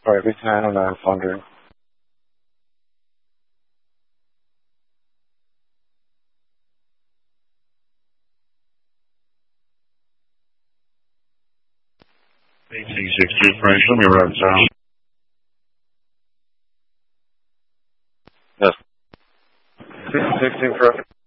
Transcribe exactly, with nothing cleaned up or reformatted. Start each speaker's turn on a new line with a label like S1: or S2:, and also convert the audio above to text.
S1: Detroit, V T nine oh nine, Thundering.
S2: eighteen sixty, French, let me run down.
S1: Yes. sixteen, correct.